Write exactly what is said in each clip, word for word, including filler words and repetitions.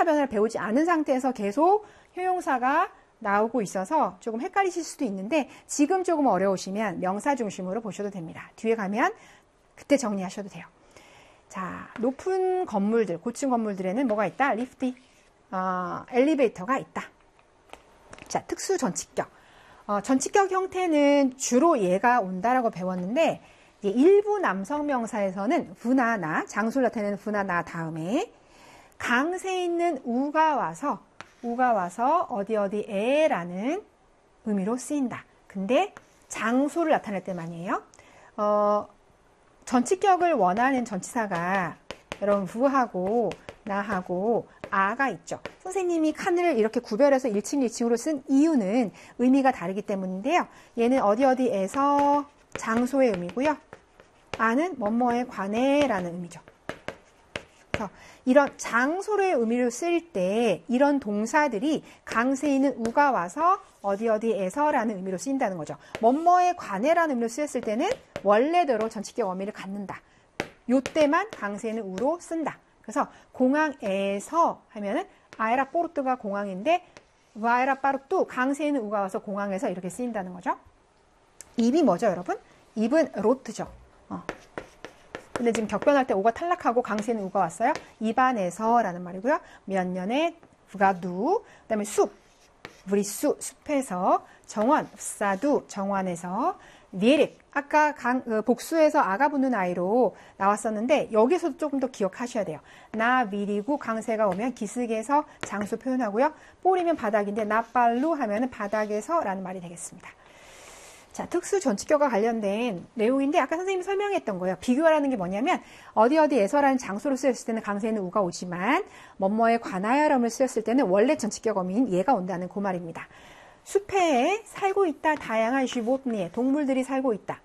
형용사 변화를 배우지 않은 상태에서 계속 형용사가 나오고 있어서 조금 헷갈리실 수도 있는데 지금 조금 어려우시면 명사 중심으로 보셔도 됩니다. 뒤에 가면 그때 정리하셔도 돼요. 자, 높은 건물들, 고층 건물들에는 뭐가 있다? 리프트, 어, 엘리베이터가 있다. 자, 특수 전치격. 어, 전치격 형태는 주로 얘가 온다라고 배웠는데 일부 남성 명사에서는 부나 나, 장소를 나타내는 부나 나 다음에 강세 있는 우가 와서 우가 와서 어디 어디에라는 의미로 쓰인다. 근데 장소를 나타낼 때만이에요. 어, 전치격을 원하는 전치사가 여러분 부하고 나하고 아가 있죠. 선생님이 칸을 이렇게 구별해서 일 층, 이 층으로 쓴 이유는 의미가 다르기 때문인데요. 얘는 어디 어디에서 장소의 의미고요. 아는 뭐뭐에 관해라는 의미죠. 그래서 이런 장소의 의미를 쓸 때 이런 동사들이 강세 있는 우가 와서 어디 어디에서라는 의미로 쓰인다는 거죠. 뭐뭐에 관해라는 의미로 쓰였을 때는 원래대로 전치격 어미를 갖는다. 요때만 강세 있는 우로 쓴다. 그래서 공항에서 하면은 아에라포르트가 공항인데 아에라파르투 강세 있는 우가 와서 공항에서 이렇게 쓰인다는 거죠. 입이 뭐죠, 여러분? 입은 로트죠. 어. 근데 지금 격변할 때 오가 탈락하고 강세 있는 우가 왔어요. 입안에서라는 말이고요. 몇 년에 부가두, 그다음에 숲, 브리수 숲에서, 정원, 사두 정원에서, 비에릭 아까 강, 그 복수에서 아가 붙는 아이로 나왔었는데 여기서도 조금 더 기억하셔야 돼요. 나 미리고 강세가 오면 기슭에서 장소 표현하고요. 볼이면 바닥인데 나빨루 하면은 바닥에서라는 말이 되겠습니다. 자, 특수 전치격과 관련된 내용인데 아까 선생님이 설명했던 거예요. 비교하라는 게 뭐냐면 어디 어디에서라는 장소로 쓰였을 때는 강세는 우가 오지만 뭐뭐에 관하여라를 쓰였을 때는 원래 전치격 어미인 얘가 온다는 그 말입니다. 숲에 살고 있다. 다양한 쥐보트니에 동물들이 살고 있다.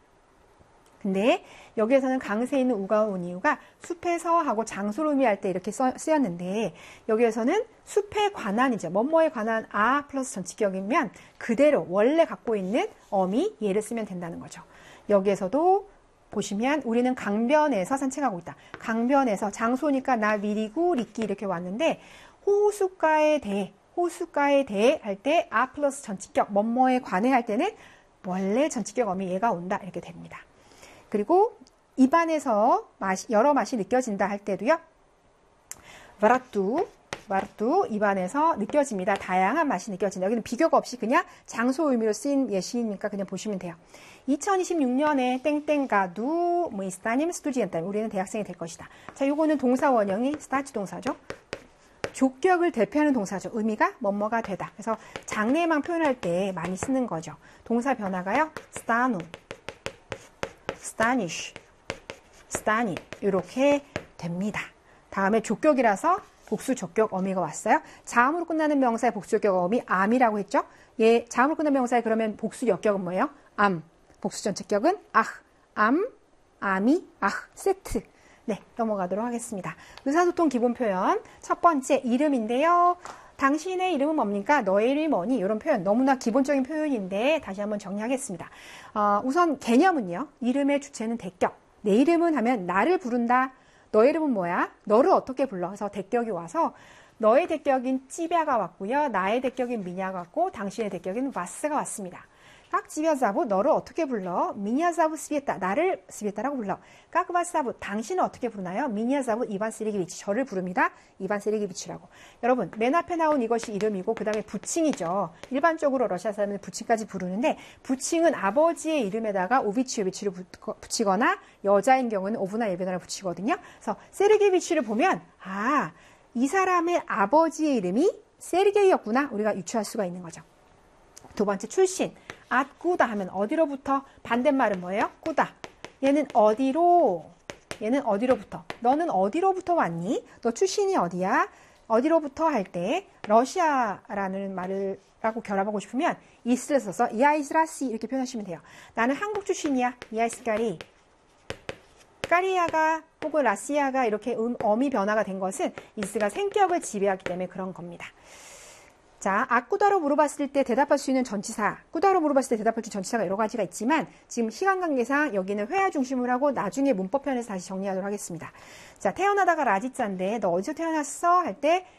근데 여기에서는 강세 있는 우가 온 이유가 숲에서 하고 장소를 의미할 때 이렇게 써, 쓰였는데 여기에서는 숲에 관한 이제 뭐뭐에 관한 아 플러스 전치격이면 그대로 원래 갖고 있는 어미 얘를 쓰면 된다는 거죠. 여기에서도 보시면 우리는 강변에서 산책하고 있다. 강변에서 장소니까 나 미리고 리끼 이렇게 왔는데 호숫가에 대해 호숫가에 대해 할 때 아 플러스 전치격 뭐뭐에 관해 할 때는 원래 전치격 어미 얘가 온다 이렇게 됩니다. 그리고 입안에서 맛이, 여러 맛이 느껴진다 할 때도요. 바라뚜, 바라뚜 입안에서 느껴집니다. 다양한 맛이 느껴진다. 여기는 비교가 없이 그냥 장소 의미로 쓰인 예시니까 그냥 보시면 돼요. 이천이십육 년에 땡땡가두 뭐 이스타님 스투디엔타 우리는 대학생이 될 것이다. 자, 요거는 동사 원형이 스타치 동사죠. 족격을 대표하는 동사죠. 의미가 뭐뭐가 되다. 그래서 장래만 표현할 때 많이 쓰는 거죠. 동사 변화가요. 스타누, 스타니쉬, 스타니 이렇게 됩니다. 다음에 족격이라서 복수 족격 어미가 왔어요. 자음으로 끝나는 명사의 복수 족격 어미 암이라고 했죠. 예, 자음으로 끝나는 명사의 그러면 복수 역격은 뭐예요? 암. 복수 전체격은 아, 암, 암이, 아, 세트. 네, 넘어가도록 하겠습니다. 의사소통 기본 표현 첫 번째 이름인데요. 당신의 이름은 뭡니까? 너의 이름이 뭐니? 이런 표현 너무나 기본적인 표현인데 다시 한번 정리하겠습니다. 어, 우선 개념은요. 이름의 주체는 대격. 내 이름은 하면 나를 부른다. 너의 이름은 뭐야? 너를 어떻게 불러? 그래서 대격이 와서 너의 대격인 찌벼가 왔고요. 나의 대격인 미냐가 왔고 당신의 대격인 바스가 왔습니다. 각 지벼사부 너를 어떻게 불러? 미냐사부 스비에따 나를 스비에따라고 불러. 까크바사부 당신은 어떻게 부르나요? 미냐사부 이반 세리기비치 저를 부릅니다. 이반 세리기비치라고. 여러분 맨 앞에 나온 이것이 이름이고 그 다음에 부칭이죠. 일반적으로 러시아 사람은 부칭까지 부르는데 부칭은 아버지의 이름에다가 오비치 오비치를 붙이거나 여자인 경우는 오브나 예베나를 붙이거든요. 그래서 세르게비치를 보면 아, 이 사람의 아버지의 이름이 세르게이였구나 우리가 유추할 수가 있는 거죠. 두 번째 출신. 앗꾸다 하면 어디로부터? 반대말은 뭐예요? 꾸다. 얘는 어디로? 얘는 어디로부터? 너는 어디로부터 왔니? 너 출신이 어디야? 어디로부터 할 때 러시아라는 말을 라고 결합하고 싶으면 이스를 써서 이아이스라시 이렇게 표현하시면 돼요. 나는 한국 출신이야. 이아이스까리. 까리아가 혹은 라시아가 이렇게 음, 어미 변화가 된 것은 이스가 생격을 지배하기 때문에 그런 겁니다. 자, 아꾸다로 물어봤을 때 대답할 수 있는 전치사, 꾸다로 물어봤을 때 대답할 수 있는 전치사가 여러 가지가 있지만 지금 시간 관계상 여기는 회화 중심으로 하고 나중에 문법 편에서 다시 정리하도록 하겠습니다. 자, 태어나다가 라지자인데 너 어디서 태어났어? 할 때